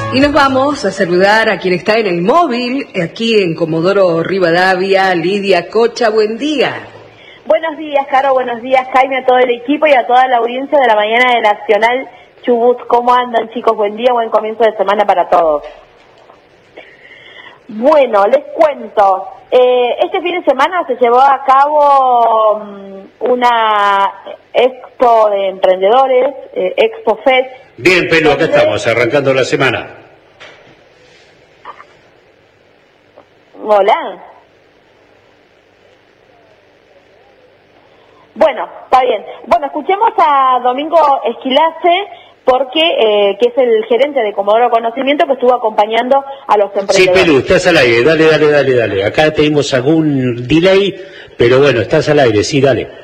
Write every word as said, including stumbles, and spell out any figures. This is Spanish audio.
Y nos vamos a saludar a quien está en el móvil, aquí en Comodoro Rivadavia, Lidia Cocha, buen día. Buenos días, Caro, buenos días, Jaime, a todo el equipo y a toda la audiencia de la mañana de Nacional Chubut. ¿Cómo andan, chicos? Buen día, buen comienzo de semana para todos. Bueno, les cuento, eh, este fin de semana se llevó a cabo um, una expo de emprendedores, eh, Expo Fest. Bien, Pelo, acá estamos, arrancando la semana. Hola. Bueno, está bien. Bueno, escuchemos a Domingo Esquilace, porque eh, que es el gerente de Comodoro Conocimiento, que estuvo acompañando a los emprendedores. Sí, Pelu, estás al aire, dale, dale, dale, dale. Acá tenemos algún delay, pero bueno, estás al aire, sí, dale.